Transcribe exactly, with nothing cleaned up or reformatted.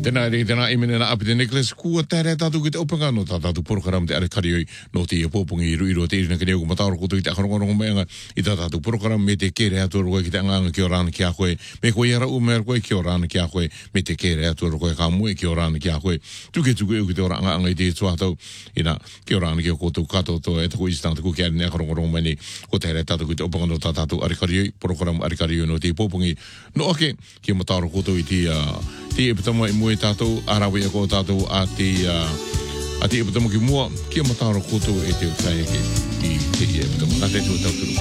Tēnā rei tēnā imene na api te necklace kua tērē tātou ki te opanga no tā tātou program te arekari oi no te pōpungi i ruiro te irina kene uko matauro koto i te akarongorongo meanga i tā tātou program me te kere atua koe ki te anganga ki o rāna ki a koe me koe iara umera koe ki o rāna ki a koe me te kere atua koe ka mue ki o rāna ki a koe tuke tuke u ki te ora anga anga i te tuatau i na ki o rāna ki o koto kato to e tako i stanta ku ki ari ne akarongorongo meni ko tērē tātou ki te opanga no tā tātou arekari oi program arekari oi no te pōpungi no ake ki o matauro koto i te Te e patama i mua tātou, arawe e ko tātou a te, uh, a te e patama ki mua, kia mataro koto e te utai eke i te e patama. Nā te tua tāturu.